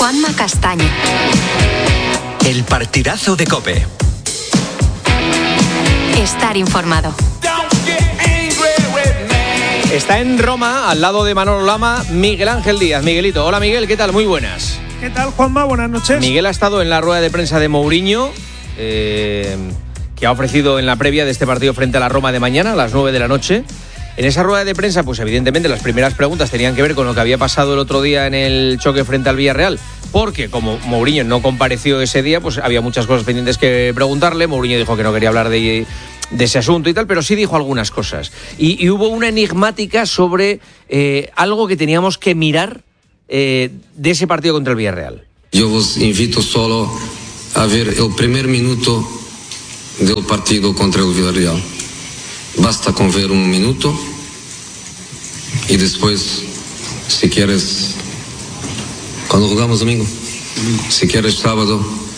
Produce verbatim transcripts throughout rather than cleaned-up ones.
Juanma Castaño. El partidazo de COPE. Estar informado. Está en Roma, al lado de Manolo Lama, Miguel Ángel Díaz. Miguelito, hola Miguel, ¿qué tal? Muy buenas. ¿Qué tal, Juanma? Buenas noches. Miguel ha estado en la rueda de prensa de Mourinho, eh, que ha ofrecido en la previa de este partido frente a la Roma de mañana, a las nueve de la noche. En esa rueda de prensa, pues evidentemente las primeras preguntas tenían que ver con lo que había pasado el otro día en el choque frente al Villarreal, porque como Mourinho no compareció ese día, pues había muchas cosas pendientes que preguntarle. Mourinho dijo que no quería hablar de, de ese asunto y tal, pero sí dijo algunas cosas. Y, y hubo una enigmática sobre eh, algo que teníamos que mirar eh, de ese partido contra el Villarreal. Yo os invito solo a ver el primer minuto del partido contra el Villarreal. Basta con ver un minuto y después, si quieres, cuando jugamos domingo, si quieres sábado,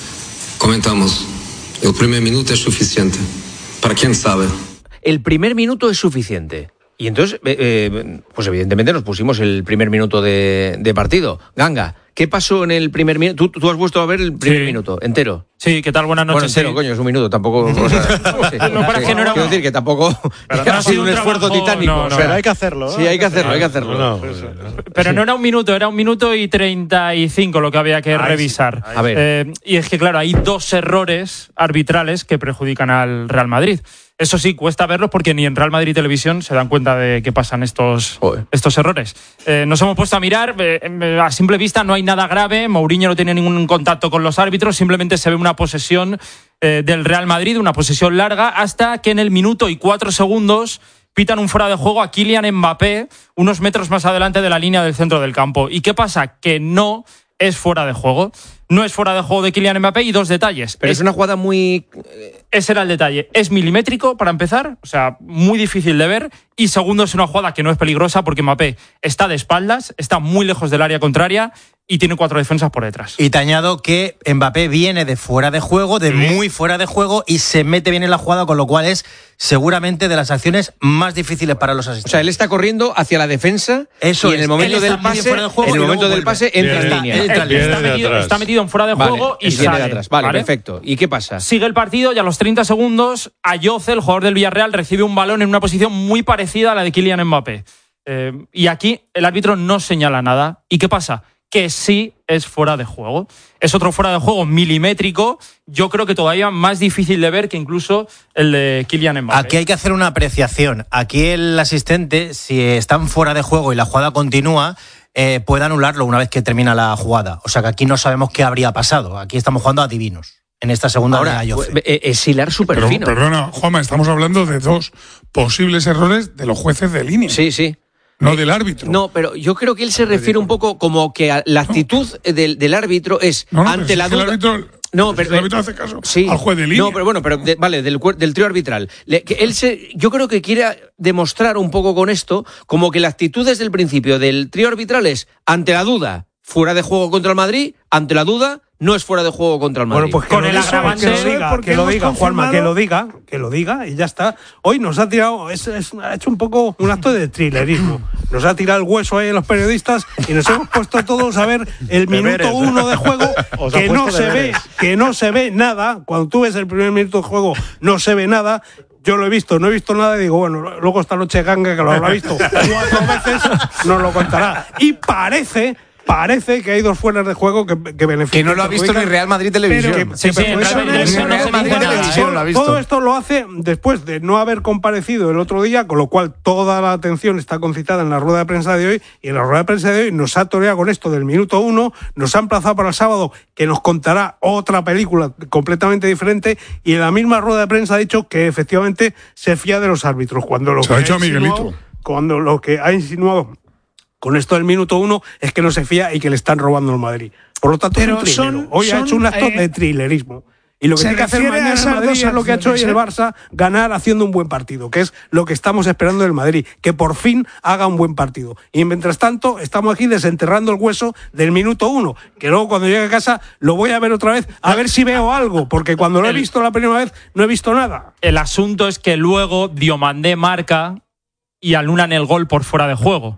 comentamos. El primer minuto es suficiente. Para quien sabe. El primer minuto es suficiente. Y entonces, eh, eh, pues evidentemente nos pusimos el primer minuto de, de partido. Ganga, ¿qué pasó en el primer minuto? ¿Tú, tú has vuelto a ver el primer sí. minuto entero? Sí, ¿qué tal? Buenas noches. Bueno, entero, sí. coño, es un minuto, tampoco... O sea, no sé, no, para sí, que no era... Quiero decir que tampoco pero ha sido un, un esfuerzo trabajo, titánico. No, no, pero hay que hacerlo. ¿no? Sí, hay que hacerlo, hay que hacerlo. No, no, pero sí. no era un minuto, era un minuto y treinta y cinco lo que había que ay, revisar. Sí. A ver. Eh, y es que, claro, hay dos errores arbitrales que perjudican al Real Madrid. Eso sí, cuesta verlos porque ni en Real Madrid Televisión se dan cuenta de que pasan estos, estos errores. Eh, nos hemos puesto a mirar, eh, a simple vista no hay nada grave, Mourinho no tiene ningún contacto con los árbitros, simplemente se ve una posesión eh, del Real Madrid, una posesión larga, hasta que en el minuto y cuatro segundos pitan un fuera de juego a Kylian Mbappé, unos metros más adelante de la línea del centro del campo. ¿Y qué pasa? Que no es fuera de juego. No es fuera de juego de Kylian Mbappé y dos detalles. Pero es, es una jugada muy... Ese era el detalle. Es milimétrico, para empezar, o sea, muy difícil de ver. Y segundo, es una jugada que no es peligrosa porque Mbappé está de espaldas, está muy lejos del área contraria y tiene cuatro defensas por detrás. Y te añado que Mbappé viene de fuera de juego, de muy fuera de juego, y se mete bien en la jugada, con lo cual es seguramente de las acciones más difíciles para los asistentes. O sea, él está corriendo hacia la defensa. Eso y en el momento del pase, de juego, en el momento del pase entra en línea. Está, está, metido, está metido en fuera de vale, juego y sale de atrás. Vale, vale, perfecto. ¿Y qué pasa? Sigue el partido y a los treinta segundos Ayoce, el jugador del Villarreal, recibe un balón en una posición muy parecida a la de Kylian Mbappé. Eh, y aquí el árbitro no señala nada. ¿Y qué pasa? Que sí es fuera de juego. Es otro fuera de juego milimétrico, yo creo que todavía más difícil de ver que incluso el de Kylian Mbappé. Aquí hay que hacer una apreciación. Aquí el asistente, si están fuera de juego y la jugada continúa, eh, puede anularlo una vez que termina la jugada. O sea que aquí no sabemos qué habría pasado. Aquí estamos jugando a divinos. En esta segunda hora es hilar súper Pero, fino. Perdona, Juanma, estamos hablando de dos posibles errores de los jueces de línea. Sí, sí. No del árbitro. No, pero yo creo que él se refiere un poco como que a la actitud no. del, del árbitro es no, no, ante la duda. El árbitro, no, pero el árbitro hace caso sí, al juez de línea. No, pero bueno, pero de, vale, del, del trío arbitral. Le, que él se, yo creo que quiere demostrar un poco con esto como que la actitud desde el principio del trío arbitral es ante la duda, fuera de juego contra el Madrid, ante la duda, no es fuera de juego contra el Madrid. Bueno, pues con el agravante, que lo diga, que lo diga Juanma, que lo diga, que lo diga y ya está. Hoy nos ha tirado, es, es, ha hecho un poco un acto de thrillerismo. Nos ha tirado el hueso ahí a los periodistas y nos hemos puesto todos a ver el minuto uno de juego que no se ve, que no se ve nada. Cuando tú ves el primer minuto de juego no se ve nada. Yo lo he visto, no he visto nada y digo, bueno, luego esta noche Ganga, que lo habrá visto cuatro veces, nos lo contará. Y parece... Parece que hay dos fueras de juego que, que benefician. Que no lo ha visto ni Real Madrid Televisión. Pero, sí, sí, Real, Real Madrid Televisión no lo ha visto. Todo esto lo hace después de no haber comparecido el otro día, con lo cual toda la atención está concitada en la rueda de prensa de hoy, y en la rueda de prensa de hoy nos ha toreado con esto del minuto uno, nos ha emplazado para el sábado, que nos contará otra película completamente diferente, y en la misma rueda de prensa ha dicho que efectivamente se fía de los árbitros. Cuando lo se que ha dicho a Miguelito. Cuando lo que ha insinuado con esto del minuto uno es que no se fía y que le están robando al Madrid. Por lo tanto, pero es un son, hoy son, ha hecho un acto eh, de thrillerismo. Y lo que tiene que hacer mañana el Madrid es lo que ha hecho hoy el Barça, ganar haciendo un buen partido, que es lo que estamos esperando del Madrid, que por fin haga un buen partido. Y mientras tanto, estamos aquí desenterrando el hueso del minuto uno, que luego cuando llegue a casa lo voy a ver otra vez, a ver si veo algo, porque cuando lo he visto la primera vez no he visto nada. El asunto es que luego Diomandé marca y anulan el gol por fuera de juego.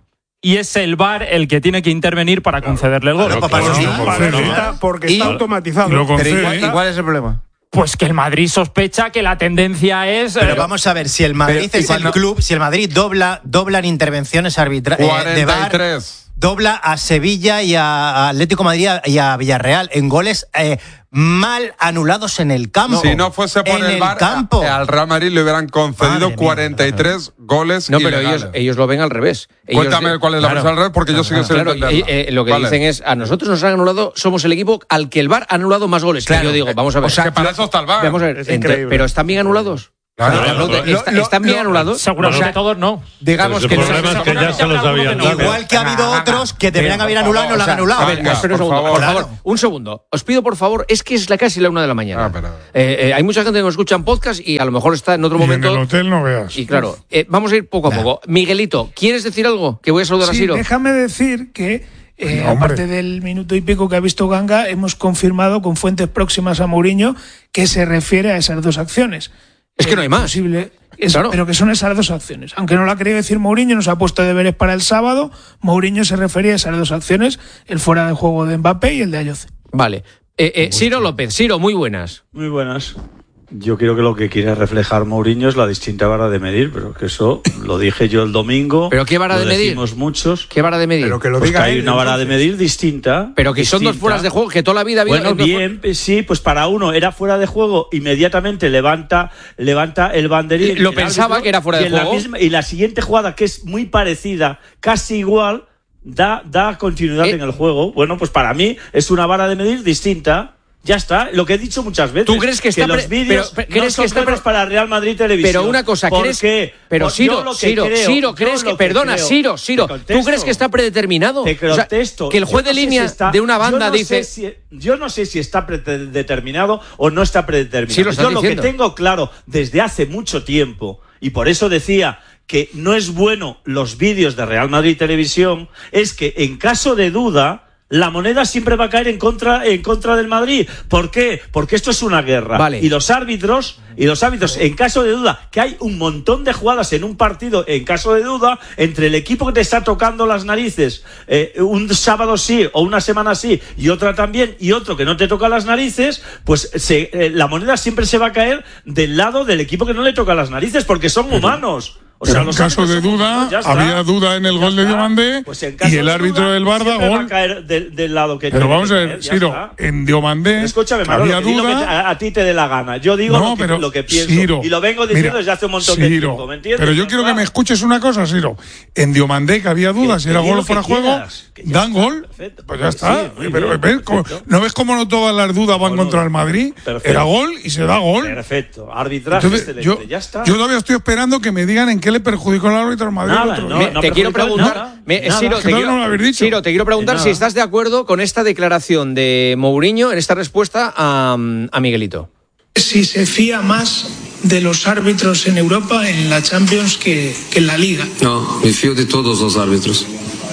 y es el V A R el que tiene que intervenir para concederle el gol. Claro, claro, porque, no, porque, no, está, porque está automatizado. Lo concede, igual, ¿y cuál es el problema? Pues que el Madrid sospecha que la tendencia es... Pero eh, vamos a ver, si el Madrid pero, es el club, si el Madrid dobla, doblan intervenciones arbitrales eh, de V A R, dobla a Sevilla y a Atlético de Madrid y a Villarreal en goles eh, mal anulados en el campo. Si no fuese por en el, el V A R, campo. al Real Madrid le hubieran concedido mía, cuarenta y tres claro. goles No, pero ilegales. ellos, ellos lo ven al revés. Ellos Cuéntame de, cuál es la claro, versión al revés, porque claro, yo sí que sé claro, entenderla. eh, eh, Lo que vale. dicen es, a nosotros nos han anulado, somos el equipo al que el V A R ha anulado más goles. Claro, yo digo, vamos a ver. O sea, que para eso está el V A R. Vamos a ver, entre, pero ¿están bien anulados? Claro, Claro, claro, claro, ¿Está, lo, ¿Están bien lo, anulados? Seguramente o sea, todos no. Digamos pues que el problema no, es que ya se los habían dado. Igual que ha habido otros que deberían haber anulado y no lo han anulado. A ver, Venga, espera un por segundo, favor. por favor. Claro. Un segundo. Os pido, por favor, es que es la casi la una de la mañana. Ah, pero... eh, eh, hay mucha gente que nos escucha en podcast y a lo mejor está en otro Y momento. en el hotel no veas. Y claro, eh, vamos a ir poco a Nah. poco. Miguelito, ¿quieres decir algo? Que voy a saludar sí, a Siro. Déjame decir que, eh, No, aparte del minuto y pico que ha visto Ganga, hemos confirmado con fuentes próximas a Mourinho que se refiere a esas dos acciones. Es que no hay más. Posible, es, Claro. Pero que son esas dos acciones. Aunque no lo ha querido decir Mourinho, nos ha puesto deberes para el sábado. Mourinho se refería a esas dos acciones, el fuera de juego de Mbappé y el de Ayoce. Vale. Eh, eh, Siro López. Siro, muy buenas. Muy buenas. Yo creo que lo que quiere reflejar Mourinho es la distinta vara de medir, pero que eso lo dije yo el domingo. ¿Pero qué vara lo de medir? decimos muchos. ¿Qué vara de medir? Pero que lo Pues diga que hay él, una vara entonces. de medir distinta. Pero que son dos distinta. fueras de juego que toda la vida ha habido. Bueno, bien, sí, pues para uno era fuera de juego, inmediatamente levanta, levanta el banderín. Lo el pensaba árbitro, que era fuera y de en la juego. misma- y la siguiente jugada, que es muy parecida, casi igual, da, da continuidad Eh. en el juego. Bueno, pues para mí es una vara de medir distinta. Ya está, lo que he dicho muchas veces. ¿Tú crees que está los pre- vídeos pero- pero no crees son que está buenos pre- para Real Madrid Televisión? Pero una cosa, ¿Por ¿crees? qué? Pero Por- yo Siro, lo que Siro, creo- Siro, yo ¿crees lo que, perdona, creo- Siro, Siro, Te ¿tú contesto. crees que está predeterminado? Te O sea, contesto. que el juez Yo de no sé línea si está- de una banda yo no dice... sé si- yo no sé si está predeterminado o no está predeterminado. Sí, lo estás yo lo diciendo. que tengo claro desde hace mucho tiempo, y por eso decía que no es bueno los vídeos de Real Madrid Televisión, es que en caso de duda la moneda siempre va a caer en contra en contra del Madrid. ¿Por qué? Porque esto es una guerra. Vale. Y los árbitros, y los árbitros, en caso de duda, que hay un montón de jugadas en un partido, en caso de duda, entre el equipo que te está tocando las narices, eh, un sábado sí o una semana sí, y otra también, y otro que no te toca las narices, pues se, eh, la moneda siempre se va a caer del lado del equipo que no le toca las narices, porque son humanos. O sea, Pero en los caso árbitros de son duda, humanos, ya está. había duda en el Ya gol de está. Diomandé Pues en caso y el de árbitro duda, del Barça, siempre va gol. a caer del, del lado que Pero tiene vamos a que ver, caer, ya Siro, está. en Diomandé Escúchame, Manolo, había que di lo que te- duda. a, a ti te dé la gana. Yo digo No, lo, que, pero, lo que pienso. Siro, y lo vengo diciendo mira, desde hace un montón de Siro, tiempo, ¿me entiendes? Pero yo Ya quiero que está. me escuches una cosa, Siro. En Diomandé, que había dudas Que- si era que di gol lo o fuera que juego, quieras, que ya dan está, gol. perfecto. Pues ya Sí, está. muy Pero, bien, ¿ves cómo- perfecto. ¿no ves cómo no todas las dudas van No, no, contra el Madrid? perfecto. Era gol y se da gol. Perfecto. Arbitraje Entonces, excelente. yo, ya está. yo todavía estoy esperando que me digan en qué le perjudicó el árbitro al Madrid el Nada, otro no, día. Me- te quiero perjudicado preguntar, nada, me- nada. Siro, Que te todavía quiero, no lo habéis dicho. Siro, te quiero preguntar De si nada. estás de acuerdo con esta declaración de Mourinho en esta respuesta a, a Miguelito. Si se fía más de los árbitros en Europa, en la Champions, que, que en la Liga. No, me fío de todos los árbitros.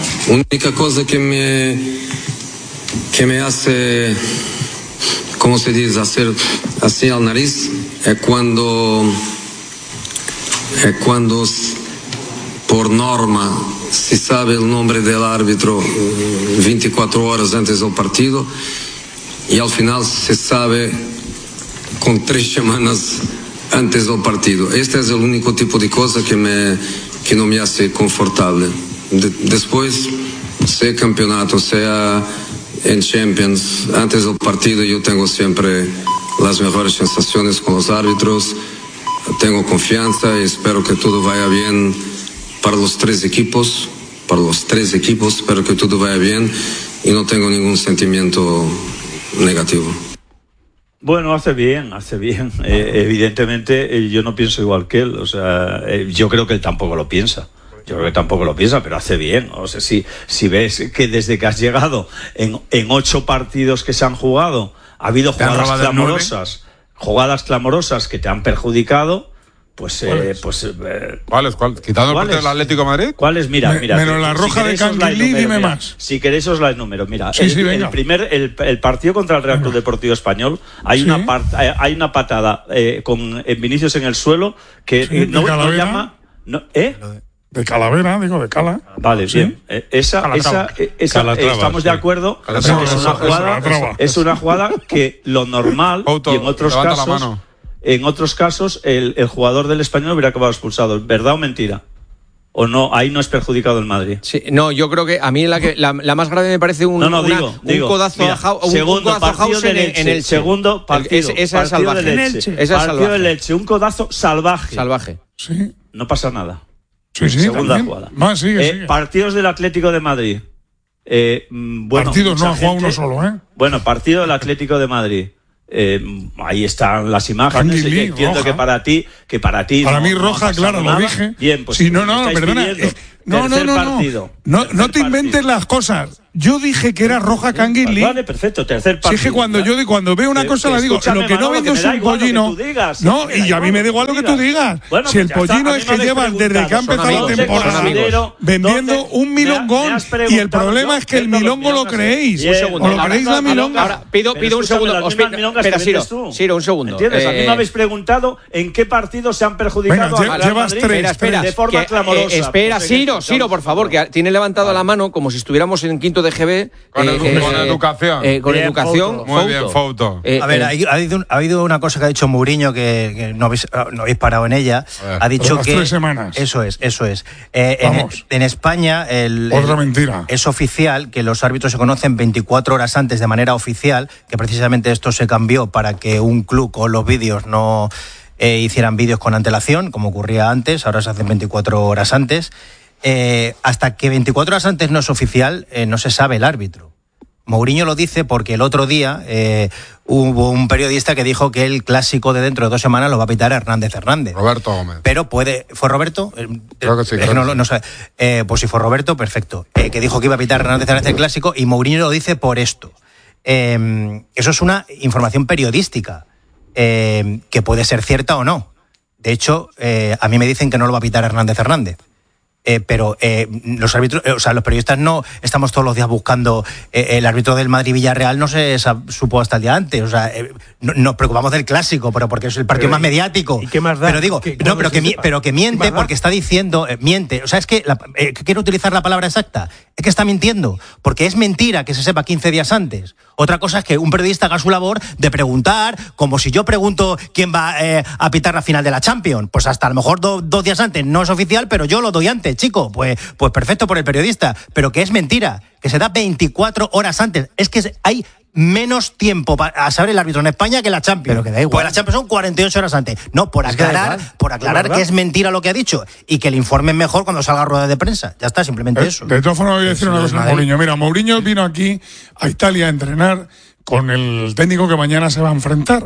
Única cosa que me que me hace, ¿cómo se dice? Hacer así al nariz es cuando es cuando por norma se sabe el nombre del árbitro veinticuatro horas antes del partido y al final se sabe con tres semanas antes del partido. Este es el único tipo de cosa que me que no me hace confortable. De, después, sea campeonato, sea en Champions, antes del partido yo tengo siempre las mejores sensaciones con los árbitros, tengo confianza y espero que todo vaya bien para los tres equipos, para los tres equipos, espero que todo vaya bien y no tengo ningún sentimiento negativo. Bueno, hace bien, hace bien. Eh, evidentemente, eh, yo no pienso igual que él. O sea, eh, yo creo que él tampoco lo piensa. Yo creo que tampoco lo piensa, pero hace bien. O sea, si, si ves que desde que has llegado en, en ocho partidos que se han jugado, ha habido ¿Te han jugadas robado el clamorosas, jugadas clamorosas que te han perjudicado, pues, eh, ¿Cuáles? pues eh, ¿Cuáles? ¿Cuál? ¿Quitando el partido del Atlético de Madrid? ¿Cuáles? Mira, Me- mira. menos si- la si roja de queréis os la Canguilí, enumero, dime mira. más. Si queréis os la enumero. Mira, Sí, el, sí, el venga. primer, el, el partido contra el Real Club Deportivo Español, hay Sí. una part- eh, hay una patada eh, con eh, Vinicius en el suelo que Sí, eh, no, de no Calavera. llama. No, ¿Eh? de Calavera, digo, de Cala. Vale, ¿Sí? bien. Eh, esa, esa, esa Calatrava, estamos sí. de acuerdo. Calatrava, Es eso, una eso, jugada, Calatrava. es una jugada que lo normal Auto, y en otros levanta la casos, mano. en otros casos el, el jugador del Español hubiera acabado expulsado. ¿Verdad o mentira? ¿O no? Ahí no es perjudicado el Madrid. Sí, no, yo creo que a mí la, que, la, la más grave me parece un, No, no, una- digo, un digo, codazo mira, a Jau- un- segundo un codazo a partido Hausen de en, Elche, en el segundo partido, Es- esa es partido salvaje. del Elche, Esa es partido salvaje. del Elche, un codazo salvaje. Salvaje. Sí. No pasa nada. Sí, sí, Segunda también. jugada. Va, sigue, Eh, sigue. partidos del Atlético de Madrid. Eh, mm, bueno, Partidos no mucha ha jugado gente- uno solo, ¿eh? Bueno, partido del Atlético de Madrid. Eh, ahí están las imágenes. Canguilí, y entiendo roja. que para ti, que para ti. Para no- mí no ha roja, pasado claro, lo nada. dije. Bien, pues Sí, no, no, estáis perdona. pidiendo eh, no, no, tercer no, no. partido. No, Tercer no te inventes partido. las cosas. Yo dije que era roja Canguilí. Vale, perfecto, tercer Si partido. es que cuando ¿ya? yo di- cuando veo una Que- cosa que la digo, escúchame, lo que no Manolo, vendo que es me da un igual lo que pollino. tú digas, No, que me da y a mí igual me lo da igual lo que tú digas. Bueno, Si pues el ya está, pollino a mí es me que habéis llevas desde que ha preguntado, empezado la amigos, temporada son amigos. vendiendo ¿Dónde? un milongón Me has y el preguntado, problema yo es que el vendo los milongo lo milongas, creéis. bien. Un segundo. O lo Ahora, creéis la ahora, milonga. Ahora, pido, Pero pido un escúchame, segundo. las Os mismas pido- milongas espera, que Siro, vendes tú. Siro, un segundo. ¿Entiendes? A mí Eh, me habéis preguntado en qué partido se han perjudicado Venga, al lle- Real llevas Madrid tres, Espera, espera. de forma que, clamorosa. eh, espera, Pues, venga, Siro, Siro, por favor, que tiene levantado la mano como si estuviéramos en quinto de G B. Con eh, edu- eh, con eh, educación. eh, con Bien, educación. Fouto. Muy bien, Fouto. Eh, A ver, eh, hay- ha, habido, un- ha habido una cosa que ha dicho Mourinho que, que no, habéis, no habéis parado en ella. A ver, Ha dicho las que. tres semanas. Eso es, eso es. Eh, en, Vamos. en España, el, Otra el- mentira. es oficial que los árbitros se conocen veinticuatro horas antes de manera oficial, que precisamente esto se cambió para que un club con los vídeos no eh, hicieran vídeos con antelación, como ocurría antes, ahora se hacen veinticuatro horas antes. Eh, hasta que veinticuatro horas antes no es oficial, eh, no se sabe el árbitro. Mourinho lo dice porque el otro día eh, hubo un periodista que dijo que el clásico de dentro de dos semanas lo va a pitar Hernández Hernández. Roberto Gómez. Pero puede. ¿Fue Roberto? Eh, Creo que sí, eh, creo no, que lo- sí. no sé. Eh, pues si fue Roberto, perfecto. Eh, que dijo que iba a pitar Hernández Hernández el clásico y Mourinho lo dice por esto. Eh, eso es una información periodística eh, que puede ser cierta o no. De hecho, eh, a mí me dicen que no lo va a pitar Hernández Hernández. Eh, pero eh, los árbitros, eh, o sea, los periodistas no estamos todos los días buscando eh, el árbitro del Madrid-Villarreal no se sab- supo hasta el día antes, o sea, eh, no- nos preocupamos del clásico, pero porque es el partido Pero, más ¿y- mediático. y qué más da? Pero digo, Que no, cuando pero se que, mi- sepa. pero que ¿Qué miente más da? porque está diciendo, eh, miente, o sea, es que, la- eh, que quiero utilizar la palabra exacta, es que está mintiendo, porque es mentira que se sepa quince días antes. Otra cosa es que un periodista haga su labor de preguntar, como si yo pregunto quién va eh, a pitar la final de la Champions. Pues hasta a lo mejor do- dos días antes no es oficial, pero yo lo doy antes, chico. Pues, pues perfecto por el periodista. Pero que es mentira, que se da veinticuatro horas antes. Es que se- hay menos tiempo pa- a saber el árbitro en España que la Champions. Pero que da igual. Porque la Champions son cuarenta y ocho horas antes. No, por Es que da aclarar, igual. por aclarar ¿verdad? que es mentira lo que ha dicho y que le informen mejor cuando salga a rueda de prensa. Ya está, simplemente Eh, eso. De todas formas, voy a decir Eso una no es cosa a Madrid. Mourinho. Mira, Mourinho vino aquí a Italia a entrenar con el técnico que mañana se va a enfrentar.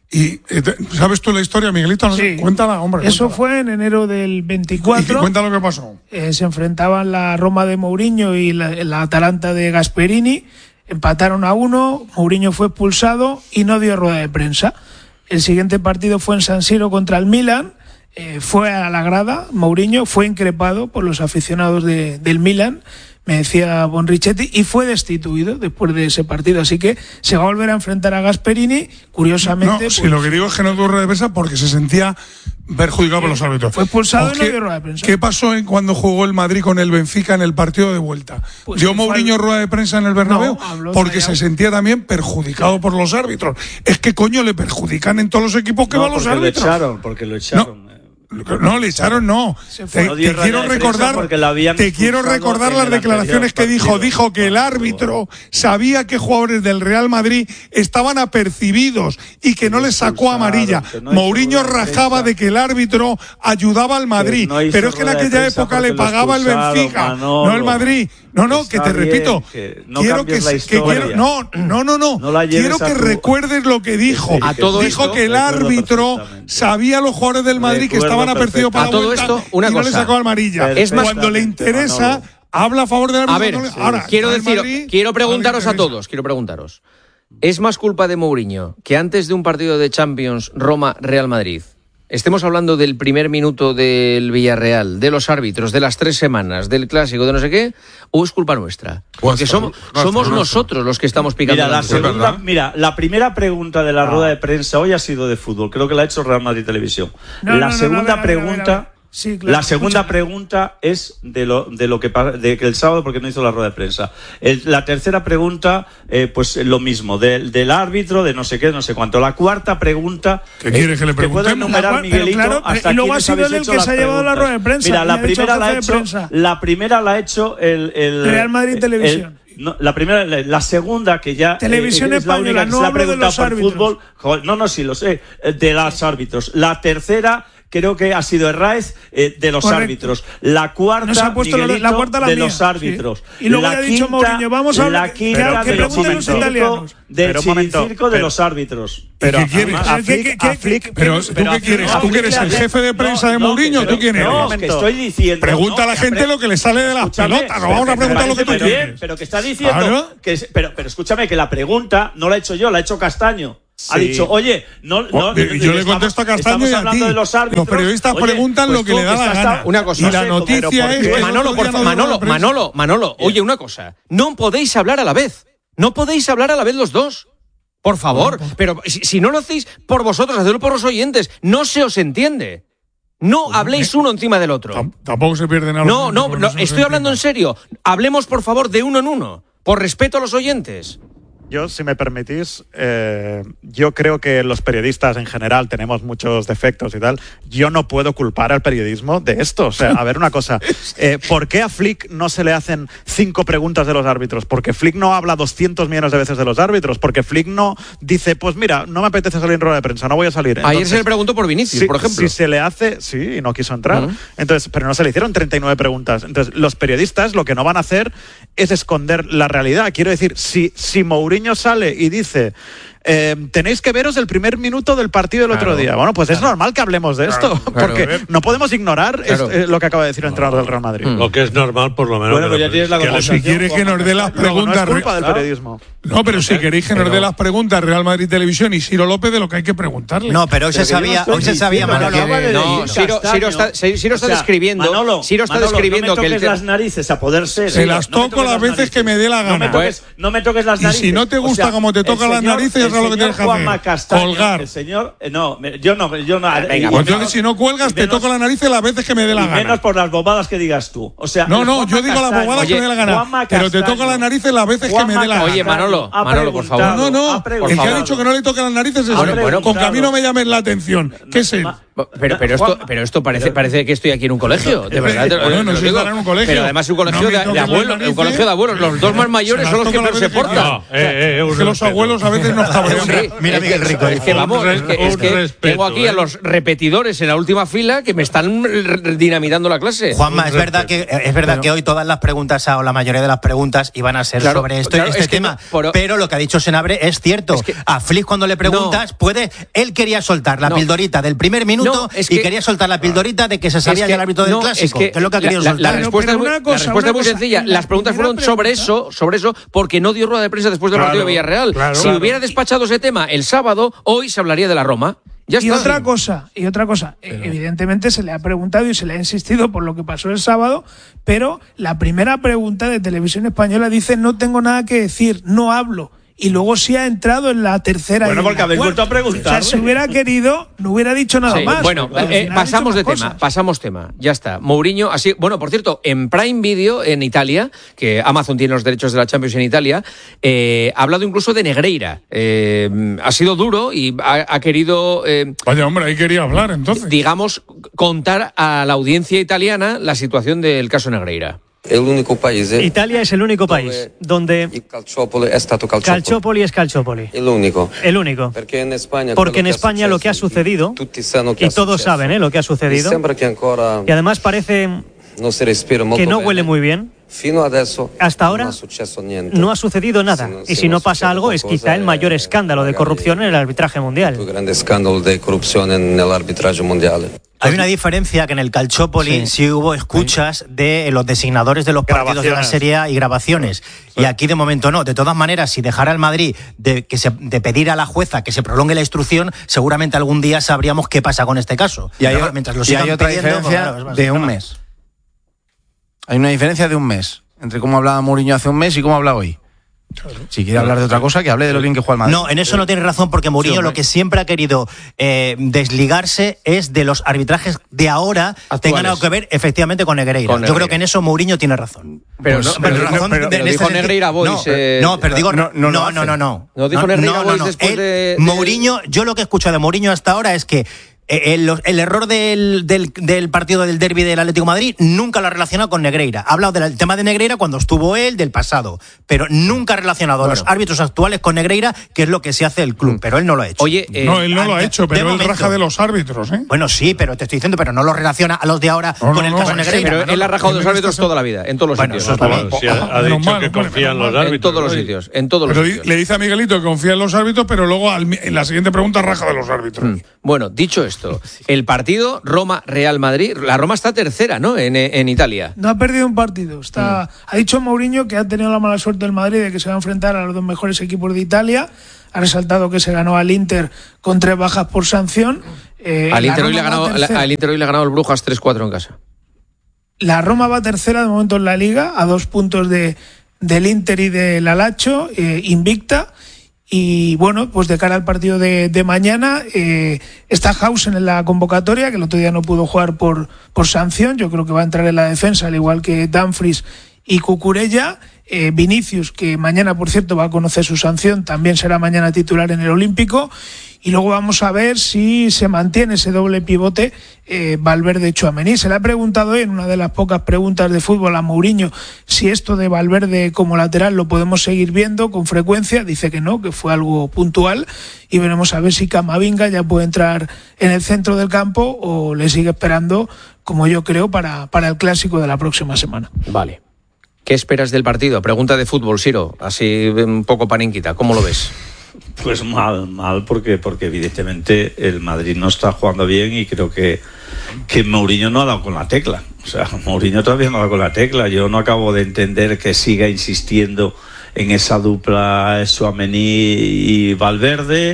Y eh, te- ¿sabes tú la historia, Miguelito? No sé, Sí. cuéntala, hombre. Eso cuéntala. fue en enero del Y veinticuatro. cuenta lo que pasó. Eh, se enfrentaban la Roma de Mourinho y la, la Atalanta de Gasperini. Empataron a uno, Mourinho fue expulsado y no dio rueda de prensa. El siguiente partido fue en San Siro contra el Milan. Eh, fue a la grada, Mourinho fue increpado por los aficionados de, del Milan, me decía Bonrichetti, y fue destituido después de ese partido. Así que se va a volver a enfrentar a Gasperini, curiosamente. No, pues, si lo que digo es que no tuvo rueda de prensa porque se sentía perjudicado por los árbitros. Fue expulsado ¿O y no qué- dio rueda de prensa. ¿Qué pasó en cuando jugó el Madrid con el Benfica en el partido de vuelta? Pues ¿Dio que fue Mourinho al- rueda de prensa en el Bernabéu? No, habló porque callado. se sentía también perjudicado por los árbitros. Es que coño le perjudican en todos los equipos que No, van los porque lo árbitros. echaron, porque lo echaron. No, le echaron, no. Se fue. Te, No dio te rueda quiero de prensa recordar, porque la habían te quiero expulsado recordar en las el declaraciones que anterior dijo. partido. Dijo que el árbitro sabía que jugadores del Real Madrid estaban apercibidos y que no les sacó expulsaron, amarilla. que no hizo Mourinho rueda de rajaba prensa. de que el árbitro ayudaba al Madrid. no hizo Pero es que en rueda de aquella prensa época le porque lo pagaba el expulsaron, Benfica, Manolo. no el Madrid. No, no, que Está te bien, repito. que no quiero que, cambies la se- que historia. quiero, no, no, no, no. No la lleves quiero a que tu- recuerdes lo que dijo. A todo dijo esto- que el Recuerdo árbitro perfectamente. sabía a los jugadores del Madrid que Recuerdo estaban apercibidos para A todo la vuelta esto, una y no cosa. le sacó amarilla. Perfectamente, más- Cuando le interesa, Manolo. habla a favor del árbitro. A ver, no le- ahora, quiero el decir, Madrid, quiero preguntaros no a le interesa. todos, quiero preguntaros. ¿Es más culpa de Mourinho que antes de un partido de Champions Roma-Real Madrid estemos hablando del primer minuto del Villarreal, de los árbitros, de las tres semanas, del clásico, de no sé qué, o es culpa nuestra? Porque Nuestra, somos, nuestra, somos nuestra. nosotros los que estamos picando Mira, la la piedra. segunda, verdad. mira, la primera pregunta de la rueda de prensa hoy ha sido de fútbol. Creo que la ha hecho Real Madrid Televisión. No, la no, no, segunda no, a ver, a ver, a ver, pregunta. a ver. Sí, claro, la segunda escucha. pregunta es de lo, de lo que de que el sábado porque no hizo la rueda de prensa. El, la tercera pregunta, eh, pues lo mismo, del, del árbitro, de no sé qué, no sé cuánto. La cuarta pregunta. ¿Qué quiere que le preguntemos? Te puedo enumerar, Miguelito, claro, hasta y luego ha quiénes sido habéis él el hecho que las se ha llevado la preguntas. rueda de prensa. Mira, la ha dicho primera, la ha jefe de hecho, prensa. la primera la ha hecho el, el Real Madrid el- Televisión. el- no, la primera, la, la segunda que ya Televisión eh, es la española, única que no se le ha hablo de preguntado los por árbitros. fútbol. Joder, no, no, sí lo sé, eh, de los árbitros. La tercera creo que ha sido Herráez eh, de los Correcto. árbitros. La cuarta, Nos ha puesto la- la Miguelito, cuarta la de mía, los árbitros. sí. Y luego la ya ha dicho Mourinho, vamos a hablar- la que- quinta que del pregunten los chiricirco- italianos. del Pero un momento, chiricirco de pero- los árbitros. Pero ¿Qué quieres? a ¿Qué- Flick, qué- qué- a Flick- Pero, ¿tú pero qué a quieres? Flick- ¿Tú que eres el jefe de prensa de No, Mourinho? que- ¿Tú quién eres? No, que estoy diciendo. Pregunta no, a la que gente apre- lo que le sale de las Escúchame, pelotas. No vamos a pero preguntar me lo que tú parece muy bien, quieres. pero que está diciendo. Claro. Que es- pero, pero escúchame, que la pregunta no la he hecho yo, la ha hecho Castaño. Ha Sí. dicho, oye, no. no Y yo le contesto a Castaño estamos y a hablando ti. de los árbitros. Los periodistas Oye, preguntan pues lo que tú le da la estás gana. tan- Una cosa. Y no la sé, como- noticia pero ¿por es qué? que el Manolo, otro por día favor, no dio Manolo, la prensa. Manolo, Manolo, oye, una cosa. No podéis hablar a la vez. No podéis hablar a la vez los dos. Por favor. Pero si, si no lo hacéis por vosotros, hacedlo por los oyentes. No se os entiende. No habléis uno encima del otro. Tam- Tampoco se pierden a los No, no, porque no, se nos estoy hablando en entienda. serio. Hablemos, por favor, de uno en uno. Por respeto a los oyentes. Yo, si me permitís, eh, yo creo que los periodistas en general tenemos muchos defectos y tal. Yo no puedo culpar al periodismo de esto. O sea, a ver una cosa. Eh, ¿Por qué a Flick no se le hacen cinco preguntas de los árbitros? Porque Flick no habla doscientos millones de veces de los árbitros. Porque Flick no dice, pues mira, no me apetece salir en rueda de prensa, no voy a salir. Ayer Entonces, se le preguntó por Vinicius, si, por ejemplo. Si se le hace, sí, y no quiso entrar. Uh-huh. Entonces, pero no se le hicieron treinta y nueve preguntas. Entonces, los periodistas lo que no van a hacer es esconder la realidad. Quiero decir, si, si Mourinho sale y dice eh, tenéis que veros el primer minuto del partido del Claro, otro día. Bueno, pues claro. es normal que hablemos de Claro, esto, claro. porque no podemos ignorar Claro. es- eh, lo que acaba de decir el entrenador del Real Madrid. Mm. Lo que es normal, por lo menos. Bueno, que pues lo- ya tienes la que le- O si quieres que nos dé las Luego, no preguntas. es culpa del Claro. periodismo. No, pero si queréis que nos pero- dé las preguntas Real Madrid Televisión y Ciro López de lo que hay que preguntarle. No, pero hoy se Pero que yo no sabía, estoy hoy se sabía, diciendo, Manolo. acaba de No, decir Ciro, Castaño. Ciro está, Ciro está O sea, describiendo. Manolo, Ciro está Manolo, describiendo no me que el toques tema. las narices a poder ser. Se Ciro, las no me toco toques las veces narices. que me dé la No me gana. toques, no me toques las Y narices. si no te O gusta sea, como te el tocan las señor- narices, ya el sabes lo que tienes que señor Juanma hacer. Castaño, Colgar. El señor, eh, no, me- yo no, yo no. Venga, y Pues Juanma. entonces, si no cuelgas, y te menos- toco las narices las veces que me dé la y menos gana. por las bobadas que digas tú. O sea, No, el no, Juanma yo digo las Castaño- bobadas que me dé la gana. Juanma Pero te Castaño- toco las narices las veces que me Juanma dé la gana. Oye, Manolo, ha Manolo, por favor. preguntado, No, no, ha el preguntado. que ha dicho que no le toque las narices es Bueno, él. bueno, Con que a mí no me llames la atención. ¿Qué es él? Pero, pero esto, pero esto parece, parece que estoy aquí en un colegio, de verdad. te lo- Bueno, te no lo sé digo. estar en un colegio. Pero además un colegio No me de, de toques las abuelos, un narices. colegio de abuelos. Los dos más mayores Se son las los que toco peor las se veces que portan. No, eh, eh, un Es que los respeto. abuelos a veces nos cabrean. Sí, Mira, es Miguel que- Rico. Es que vamos, es que, es Un que respeto, tengo aquí a ¿eh? los repetidores en la última fila que me están r- dinamitando la clase. Juanma, Un es verdad que respeto. es verdad Pero- que hoy todas las preguntas o la mayoría de las preguntas iban a ser Claro, sobre esto, claro, este es que tema. no, pero- pero lo que ha dicho Senabre es cierto. Es que- a Flick cuando le preguntas, puede, él quería soltar la No. pildorita del primer minuto No, es y que- quería soltar la pildorita de que se sabía Es ya el árbitro del no, clásico, es que, es lo que ha la- querido la, soltar. La Pero- respuesta, pero es muy, una la cosa, respuesta es una muy cosa, sencilla. en la Las preguntas primera fueron sobre pregunta- eso, sobre eso, porque no dio rueda de prensa después del Claro, partido de Villarreal. claro, si claro. hubiera despachado ese tema el sábado, hoy se hablaría de la Roma. Ya Y está. otra cosa, y otra cosa, eh, evidentemente se le ha preguntado y se le ha insistido por lo que pasó el sábado, pero la primera pregunta de Televisión Española dice no tengo nada que decir, no hablo. Y luego sí ha entrado en la tercera. Bueno, y en porque la habéis cuarta. vuelto a preguntar. O sea, si hubiera querido, no hubiera dicho nada Sí, más. bueno, Pero al eh, final ha pasamos de dicho más tema, cosas. pasamos tema, ya está. Mourinho, así, bueno, por cierto, en Prime Video en Italia, que Amazon tiene los derechos de la Champions en Italia, eh, ha hablado incluso de Negreira. Eh, ha sido duro y ha, ha querido, eh, Vaya, hombre, ahí quería hablar entonces. digamos, contar a la audiencia italiana la situación del caso Negreira. El único país. eh, Italia es el único país donde il Calciopoli è stato Calciopoli. Calciopoli es Calciopoli. El único. El único. Perché in Spagna Porque en quello che España lo que ha successo, sucedido, tutti sanno che y ha todos successo. saben ¿eh? lo que ha Mi sucedido, sembra che ancora y además parece non si respira molto que no bene. huele muy bien, Fino adesso hasta ahora non è successo niente. no ha sucedido nada. Si no- Y si si no no pasa sucede algo, es qualcosa, quizá el mayor eh, escándalo de magari corrupción en el arbitraje Il mundial. più grande scandalo di corruzione nell'arbitraggio mondiale. Hay una diferencia que en el Calciopoli sí, hubo escuchas de los designadores de los partidos de la Grabaciones. Serie A y grabaciones. Y aquí de momento no. De todas maneras, si dejara al Madrid de, que se, de pedir a la jueza que se prolongue la instrucción, seguramente algún día sabríamos qué pasa con este caso. Y hay, Pero mientras lo y sigan hay otra pidiendo, pues, diferencia claro, es más de un un tema. mes. Hay una diferencia de un mes entre cómo hablaba Mourinho hace un mes y cómo habla hoy. Si quiere hablar de otra cosa, que hable de lo bien que juega el Madrid. No, en eso no tiene razón, porque Mourinho sí, lo que siempre ha querido eh, desligarse es de los arbitrajes de ahora actuales. Tengan algo que ver efectivamente con Negreira. Con Negreira. Yo creo que en eso Mourinho tiene razón. Pero pues, no, pero, pero, razón pero, de, pero dijo Negreira Boys. No, eh, no, pero digo no, no, no, no, no, no. No dijo Negreira Boys después Él, de, de Mourinho, yo lo que he escuchado de Mourinho hasta ahora es que El, el error del, del, del partido del derbi del Atlético de Madrid nunca lo ha relacionado con Negreira. Ha hablado del tema de Negreira cuando estuvo él, del pasado, pero nunca ha relacionado bueno. a los árbitros actuales con Negreira, que es lo que se hace el club, pero él no lo ha hecho. Oye, eh, no, él no lo ha hecho, pero él momento, raja de los árbitros, ¿eh? Bueno, sí, pero te estoy diciendo, pero no lo relaciona a los de ahora no, con no, el caso no, Negreira. Pero no, él ha rajado de los árbitros toda la vida, en todos los bueno, sitios. Eso es bueno, si ha, ha dicho mal, que confía en los árbitros. En todos los sitios, en todos los pero sitios. Le dice a Miguelito que confía en los árbitros, pero luego al, en la siguiente pregunta raja de los árbitros. Mm. Bueno, dicho esto, el partido Roma-Real Madrid, la Roma está tercera, ¿no? En, en Italia. No ha perdido un partido. Está, mm. Ha dicho Mourinho que ha tenido la mala suerte del Madrid de que se va a enfrentar a los dos mejores equipos de Italia. Ha resaltado que se ganó al Inter con tres bajas por sanción. Eh, al, Inter hoy le ha ganado, al Inter hoy le ha ganado el Brujas tres cuatro en casa. La Roma va tercera de momento en la Liga, a dos puntos de, del Inter y del Alacho, eh, invicta. Y bueno, pues de cara al partido de, de mañana, eh, está Hausen en la convocatoria, que el otro día no pudo jugar por, por sanción. Yo creo que va a entrar en la defensa, al igual que Dumfries y Cucurella. Eh, Vinicius, que mañana, por cierto, va a conocer su sanción, también será mañana titular en el Olímpico. Y luego vamos a ver si se mantiene ese doble pivote eh, Valverde-Tchouaméni. Se le ha preguntado hoy, en una de las pocas preguntas de fútbol, a Mourinho si esto de Valverde como lateral lo podemos seguir viendo con frecuencia. Dice que no, que fue algo puntual. Y veremos a ver si Camavinga ya puede entrar en el centro del campo o le sigue esperando, como yo creo, para, para el clásico de la próxima semana. Vale. ¿Qué esperas del partido? Pregunta de fútbol, Siro, así un poco paninquita. ¿Cómo lo ves? Pues mal, mal, porque, porque evidentemente el Madrid no está jugando bien y creo que, que Mourinho no ha dado con la tecla. O sea, Mourinho todavía no ha dado con la tecla. Yo no acabo de entender que siga insistiendo en esa dupla Tchouaméni y Valverde,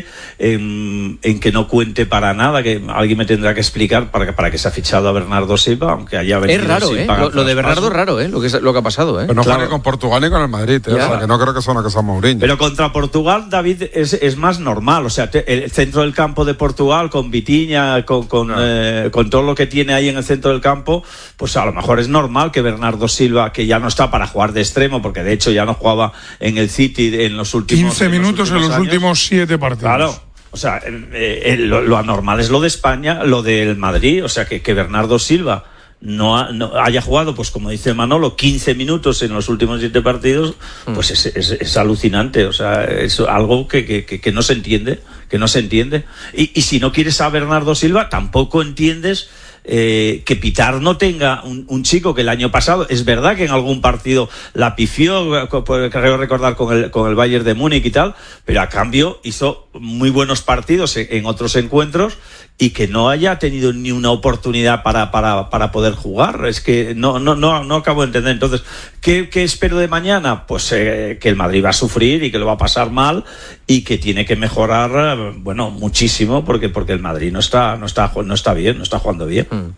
en, en que no cuente para nada, que alguien me tendrá que explicar para que, para que se ha fichado a Bernardo Silva, aunque haya venido es raro, sin ¿eh? pagar Lo, lo de Bernardo es raro, ¿eh? Lo que, lo que ha pasado, ¿eh? Pero no claro. juega ni con Portugal ni con el Madrid, ¿eh? O sea, que no creo que sea una cosa Mourinho. Pero contra Portugal, David, es, es más normal. O sea, te, el centro del campo de Portugal, con Vitinha, con, con, no. eh, con todo lo que tiene ahí en el centro del campo, pues a lo mejor es normal que Bernardo Silva, que ya no está para jugar de extremo, porque de hecho ya no jugaba en el City en los últimos quince minutos en los, en los últimos siete partidos. Claro. O sea, eh, eh, lo, lo anormal es lo de España, lo del Madrid. O sea, que, que Bernardo Silva no, ha, no haya jugado, pues como dice Manolo, quince minutos en los últimos siete partidos, pues es, es, es alucinante. O sea, es algo que, que, que no se entiende, que no se entiende. Y, y si no quieres a Bernardo Silva, tampoco entiendes Eh, que Pitar no tenga un, un chico que el año pasado, es verdad que en algún partido la pifió, creo recordar con el, con el Bayern de Múnich y tal, pero a cambio hizo muy buenos partidos en, en otros encuentros, y que no haya tenido ni una oportunidad para, para, para poder jugar. Es que no, no, no, no acabo de entender. Entonces, ¿qué, qué espero de mañana? Pues eh, que el Madrid va a sufrir y que lo va a pasar mal y que tiene que mejorar, bueno, muchísimo, porque, porque el Madrid no está, no está, no está bien, no está jugando bien. Mm.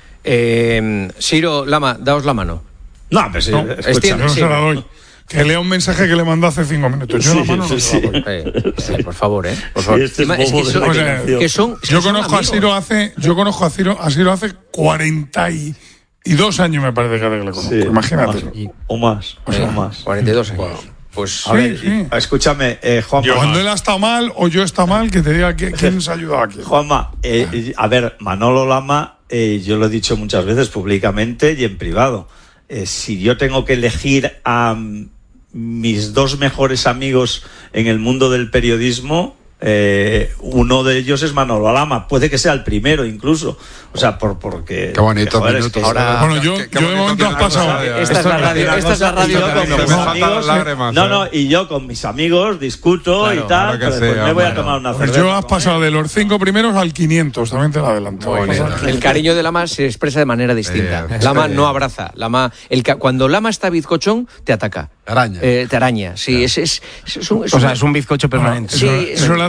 Eh, Siro, Lama, daos la mano. No, pero sí, no, escucha, no sí. se la doy. Que lea un mensaje que le mandó hace cinco minutos. Yo Sí, la mano sí, no sí. se la doy. Eh, eh, por favor, ¿eh? Por favor. Sí, este es Es que bobo de son, la O sea, canción. que son- que Yo son conozco a amigos. Siro hace, yo conozco a Siro, a Siro hace cuarenta y dos años, me parece que le conozco. Sí, Imagínate. O más, o Eh, más. cuarenta y dos años. Pues A ver, sí. escúchame, eh, Juanma. Cuando él ha estado mal o yo está mal, que te diga que- quién se ha ayudado aquí. Juanma, eh, a ver, Manolo Lama, eh, yo lo he dicho muchas veces públicamente y en privado. Eh, si yo tengo que elegir a mm, mis dos mejores amigos en el mundo del periodismo, eh, uno de ellos es Manolo Lama. Puede que sea el primero incluso. O sea, por porque... Qué bonito joder, es minutos. que- Ahora, Bueno, yo, qué- qué yo de bonito momento has tiene la pasado. cosa, Esta es la radio, esta es la radio Y yo que con tenemos. mis Me faltan amigos, lágrimas, no, ¿eh? no, y yo con mis amigos discuto Claro, y tal, claro que pero sí, después me voy a hombre. tomar una Pues cerveza. yo has pasado de los cinco primeros al quinientos, también te lo adelanto. Muy bien. El cariño de Lama se expresa de manera distinta. Eh, Lama sí. no abraza. Lama, el, ca- cuando Lama está bizcochón, te ataca. Araña. Eh, te araña. Sí, es, es, es, un, es O sea, una- es un bizcocho permanente. Sí, Eso, es- eso le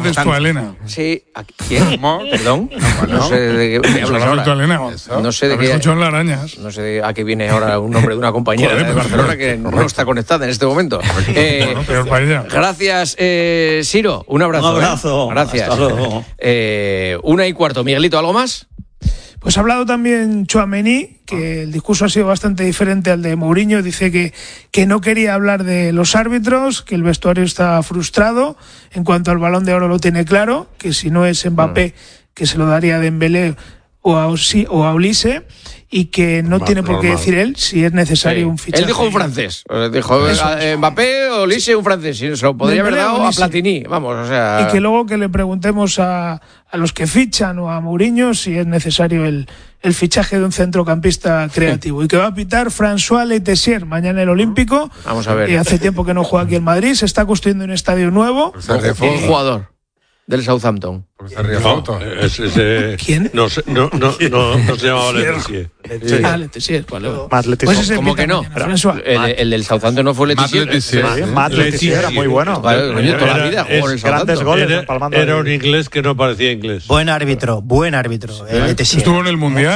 conoces tú a Elena? Sí. ¿A quién? Perdón. No sé de qué hablas ahora. Elena? No sé de qué. Escuchó en las arañas. No sé a qué viene ahora un nombre de una compañera de Barcelona que no está conectada en este momento. Eh, bueno, peor para ella. Gracias, eh, Siro. Un abrazo. Un abrazo. ¿eh? Gracias. Hasta luego. Eh, una y cuarto. Miguelito, ¿algo más? Pues ha hablado también Tchouaméni, que el discurso ha sido bastante diferente al de Mourinho. Dice que, que no quería hablar de los árbitros, que el vestuario está frustrado. En cuanto al Balón de Oro lo tiene claro, que si no es Mbappé, mm. que se lo daría a Dembélé o a, Osi, o a Olise, y que no Va, tiene por qué decir él si es necesario sí. un fichaje. Él dijo un francés. Dijo eh, Mbappé o Olise un francés. Y se lo podría haber dado a Platini. Vamos, o sea... Y que luego que le preguntemos a, a los que fichan o a Mourinho si es necesario el, el fichaje de un centrocampista creativo. Sí. Y que va a pitar François Letessier mañana el Olímpico. Vamos a ver. Que hace tiempo que no juega aquí en Madrid. Se está construyendo un estadio nuevo. Fue un jugador del Southampton. No, ese, ese, ¿Quién? No, no, no, no, no se llamaba Letessier. Sí. Ah, Letessier. Vale. Matt Letessier. Pues ¿Cómo que no? El, el del Southampton no fue Letessier. Matt Letessier. Sí, Matt Letessier era muy bueno. Vale, coño, toda la vida jugó en el grandes goles. Era, era un inglés que no parecía inglés. Buen árbitro, buen árbitro. ¿Eh? Estuvo en el Mundial.